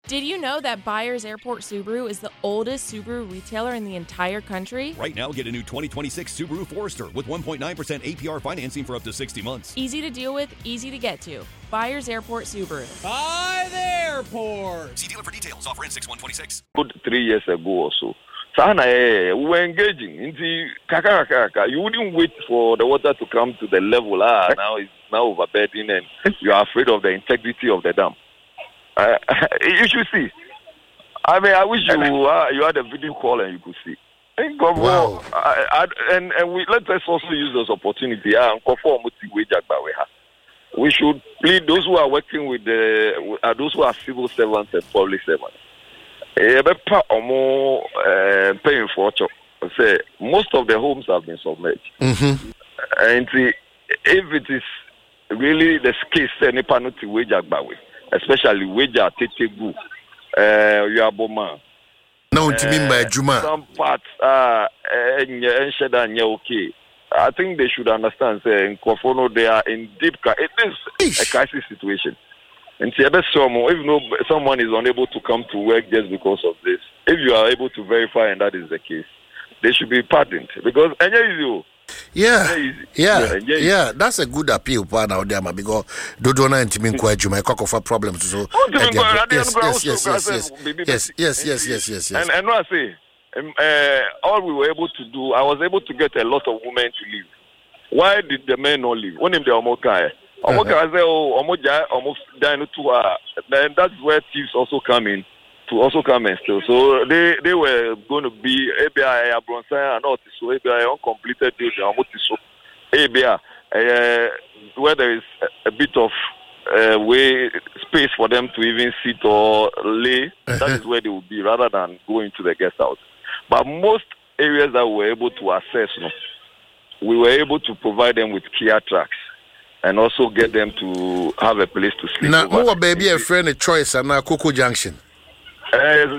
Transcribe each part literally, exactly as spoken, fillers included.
Did you know that Byers Airport Subaru is the oldest Subaru retailer in the entire country? Right now, get a new twenty twenty-six Subaru Forester with one point nine percent A P R financing for up to sixty months. Easy to deal with, easy to get to. Byers Airport Subaru. By the airport. See dealer for details. Offer in six one twenty-six. Three years ago or so. Sana, we were engaging into kaka kaka. You wouldn't wait for the water to come to the level. Ah, now it's now overburdening, and you are afraid of the integrity of the dam. Uh, you should see. I mean, I wish you uh, you had a video call and you could see. And wow. I, I, and and we let us also use this opportunity. We should plead those who are working with the uh, those who are civil servants and public servants. Uh, paying for say most of the homes have been submerged, mm-hmm. and see, if it is really the case, any penalty wage agbawe. Especially Weja Tetegu, uh, Yaboma. No, to mean by Juma. Some parts are okay. I think they should understand. Say in Kofono, they are in deep. It is a crisis situation. And see, if no, someone is unable to come to work just because of this, if you are able to verify and that is the case, they should be pardoned because you. Yeah, yeah, yeah, yeah. That's a good appeal, partner. Because Dodona and Timin Kwajuma for problems. So yes, yes, yes, yes, yes, yes, yes, yes, yes. And and what I say, um, uh, all we were able to do, I was able to get a lot of women to leave. Why did the men not leave? One of the Omoka, Omoka say, oh, Omoja, almost dying to her. Then that's where thieves also come in. To also come and still. So they, they were going to be A B I, Abronsan, and all this. So A B I, uncompleted deals, and so A B I, uh, where there is a, a bit of uh, way, space for them to even sit or lay, that is where they will be rather than going to the guest house. But most areas that we were able to access, you know, we were able to provide them with Kia tracks and also get them to have a place to sleep. Now, more baby, a friend, a choice, and now Coco Junction. Uh,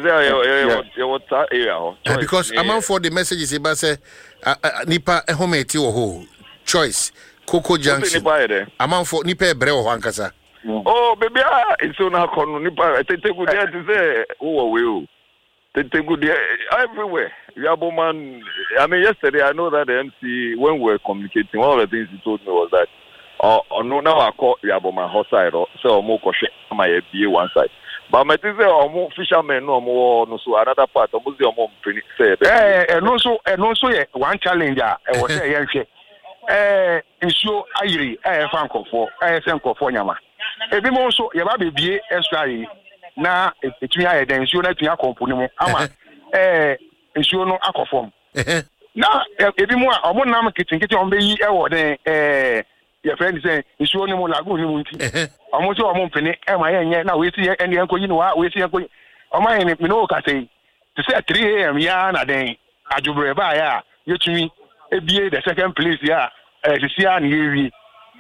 yeah, yeah. Yeah. Uh, because yeah. Among for the messages about say nipa home ho choice Coco Junction among for nipa bre ho hankasa. Oh baby, it's on our corner nipa take good there to say oh we take good there everywhere. Yaboman, I mean yesterday I know that the M C when we were communicating, one of the things he told me was that oh uh, no now I call Yaboman hot side or so more question my B A one side. But my thing say, "Omo fishermen no more no so another part. Omo say omo mpeni say." Eh, and also, and also, yeah, one challenge. I was say, yeah, eh, issue ayiri, eh, fanko for, eh, fanko for nyama. Ebi mo so, yaba bebi extra yi. Na etumi aye den issue na etumi akomponi mo. Ama, eh, issue no akofom. Na ebi mo a omo nam kitin kitin omo yi e wo den eh. Your friend say, "It's only more lagoon." I'm also a month in my now we see any uncle, you know, we see uncle. Oh, my name, no, can say to say at three a m. Yana, then I do by ya. You to me, a B A, the second place, yeah, as you see, and you.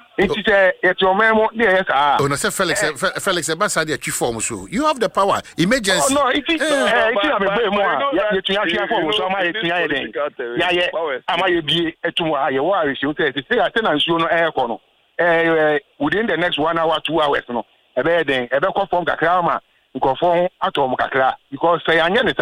It's your memo, yes, ah. Oh, no, sir, Felix, Felix, Ambassador, you form so. You have the power. Emergency. Oh, no, it is a bit more. You to your form, so my thing. Yeah, yeah, I might be a tomorrow. You are, you say, I think you know, air corner. Within the next one hour, two hours, no, a bed, a better conform Kakrama, you conform Atom Kakra, because say, I know it.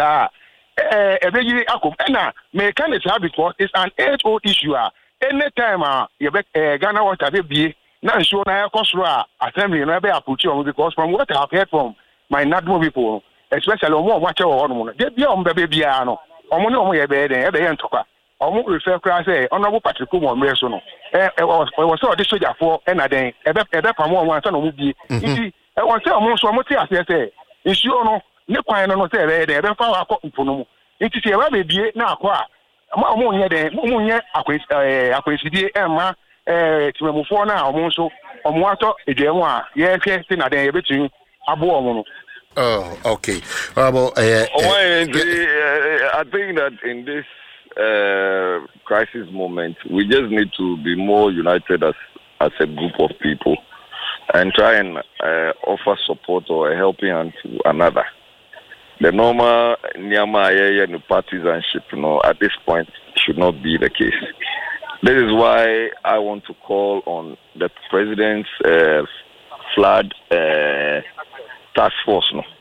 A very acum, and may kind of have because it's an age old issue. Anytime uh, you bet uh, Ghana what have be now sure na Kosra assembly no be approach you because from what I have heard from my Nadmo people, especially on one watch or one, they be on baby piano. Omo no mo ye be den e be ntoka. Omo refer class say honorable Patrick Mo Mreso no. Eh e was e was so the soldier for e na den e be e be pam one so no mo bi. Nti e won say omo so omo ti ase say issue no ne kwan no no say be den e be fa wa akọ mpono mu. Nti se e ba be bie na akọ a ma mo nye den mo nye akwensidie emma eh timemufo na omo so omo ato edwemu a ye hwe ti na den ye betun abo omo no. Oh, okay. Well, uh, uh, oh, uh, the, uh, I think that in this uh, crisis moment, we just need to be more united as as a group of people and try and uh, offer support or a helping hand to another. The normal Nyama and partisanship, you know, at this point should not be the case. This is why I want to call on the president's uh, flood uh, task force, no.